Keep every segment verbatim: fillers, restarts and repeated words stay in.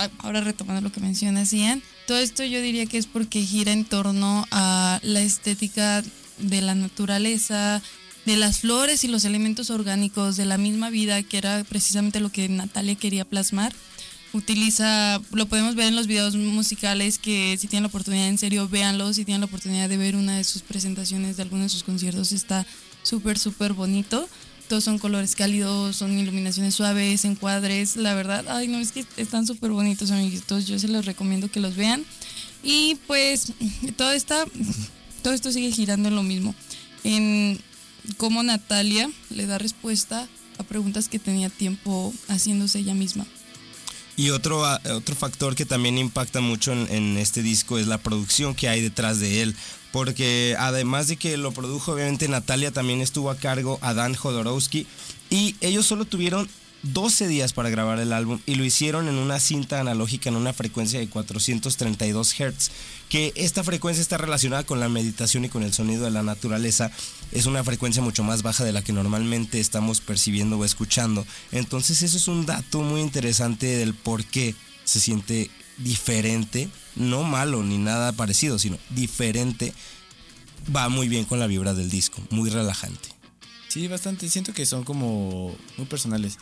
ahora retomando lo que mencionas, Ian, todo esto yo diría que es porque gira en torno a la estética de la naturaleza, de las flores y los elementos orgánicos de la misma vida, que era precisamente lo que Natalia quería plasmar. Utiliza, lo podemos ver en los videos musicales, que si tienen la oportunidad, en serio, véanlo. Si tienen la oportunidad de ver una de sus presentaciones de alguno de sus conciertos, está súper, súper bonito. Todos son colores cálidos, son iluminaciones suaves, encuadres, la verdad, ay no, es que están súper bonitos, amiguitos, yo se los recomiendo que los vean. Y pues todo, esta, todo esto sigue girando en lo mismo, en cómo Natalia le da respuesta a preguntas que tenía tiempo haciéndose ella misma. Y otro, otro factor que también impacta mucho en, en este disco es la producción que hay detrás de él, porque además de que lo produjo obviamente Natalia, también estuvo a cargo Adán Jodorowsky, y ellos solo tuvieron doce días para grabar el álbum y lo hicieron en una cinta analógica en una frecuencia de cuatrocientos treinta y dos hertz, que esta frecuencia está relacionada con la meditación y con el sonido de la naturaleza. Es una frecuencia mucho más baja de la que normalmente estamos percibiendo o escuchando. Entonces eso es un dato muy interesante del por qué se siente diferente, no malo ni nada parecido, sino diferente. Va muy bien con la vibra del disco, muy relajante. Sí, bastante, siento que son como muy personales.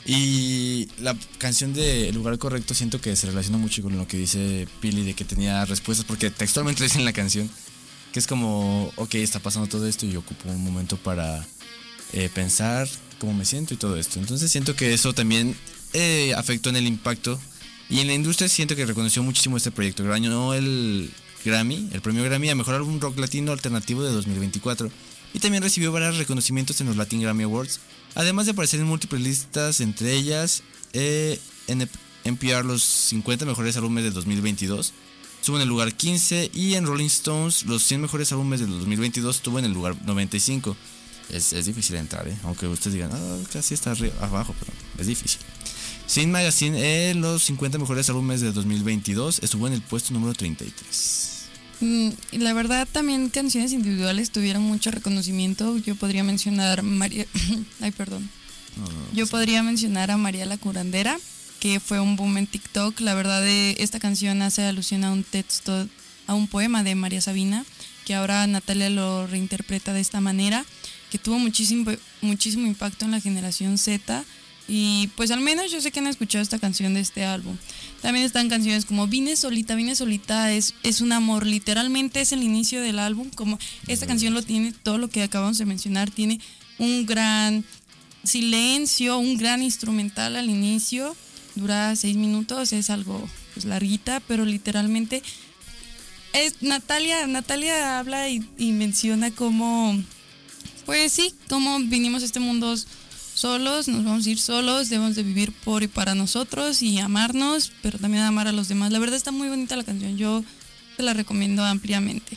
Y la canción de El lugar correcto siento que se relaciona mucho con lo que dice Pili, de que tenía respuestas, porque textualmente dice en la canción que es como, ok, está pasando todo esto y ocupo un momento para eh, pensar cómo me siento y todo esto. Entonces siento que eso también eh, afectó en el impacto, y en la industria siento que reconoció muchísimo este proyecto. Ganó el Grammy, el premio Grammy a Mejor Álbum Rock Latino Alternativo de dos mil veinticuatro, y también recibió varios reconocimientos en los Latin Grammy Awards, además de aparecer en múltiples listas, entre ellas eh, en N P R los cincuenta mejores álbumes de dos mil veintidós, estuvo en el lugar quince, y en Rolling Stones los cien mejores álbumes de dos mil veintidós estuvo en el lugar noventa y cinco. Es, es difícil entrar, ¿eh? Aunque ustedes digan, ah, casi está arriba, abajo, pero es difícil. Sin Magazine, en los cincuenta mejores álbumes de dos mil veintidós estuvo en el puesto número treinta y tres. Mm, la verdad, también canciones individuales tuvieron mucho reconocimiento. Yo podría mencionar María, ay perdón, No, no, no, yo sí. podría mencionar a María la Curandera, que fue un boom en TikTok. La verdad, eh, esta canción hace alusión a un texto, a un poema de María Sabina, que ahora Natalia lo reinterpreta de esta manera, que tuvo muchísimo, muchísimo impacto en la generación Z. Y pues al menos yo sé que han escuchado esta canción de este álbum. También están canciones como Vine Solita. Vine Solita es, es un amor, literalmente es el inicio del álbum. Como esta canción lo tiene, todo lo que acabamos de mencionar, tiene un gran silencio, un gran instrumental al inicio. Dura seis minutos, es algo pues larguita, pero literalmente es Natalia, Natalia habla y, y menciona cómo, pues sí, cómo vinimos a este mundo solos, nos vamos a ir solos, debemos de vivir por y para nosotros y amarnos, pero también amar a los demás. La verdad está muy bonita la canción, yo te la recomiendo ampliamente.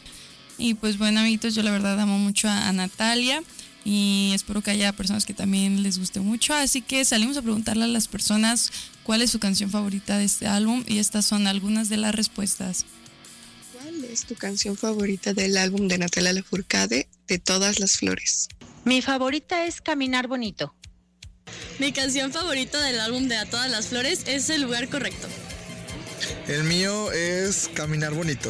Y pues bueno, amiguitos, yo la verdad amo mucho a, a Natalia y espero que haya personas que también les guste mucho, así que salimos a preguntarle a las personas cuál es su canción favorita de este álbum, y estas son algunas de las respuestas. ¿Cuál es tu canción favorita del álbum de Natalia Lafourcade, De Todas las Flores? Mi favorita es Caminar Bonito. Mi canción favorita del álbum de A Todas las Flores es El lugar correcto. El mío es Caminar Bonito.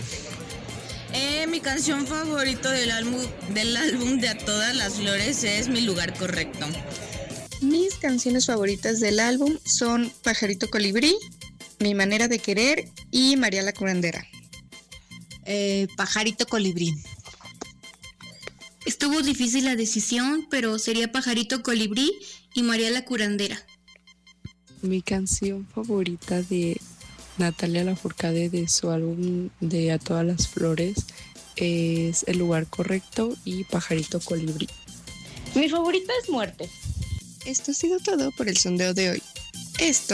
Eh, mi canción favorita del álbum, del álbum de A Todas las Flores es Mi lugar correcto. Mis canciones favoritas del álbum son Pajarito Colibrí, Mi manera de querer y María la Curandera. Eh, Pajarito Colibrí. Estuvo difícil la decisión, pero sería Pajarito Colibrí y María la Curandera. Mi canción favorita de Natalia Lafourcade de su álbum de A Todas las Flores es El lugar correcto y Pajarito Colibrí. Mi favorita es Muerte. Esto ha sido todo por el sondeo de hoy. Esto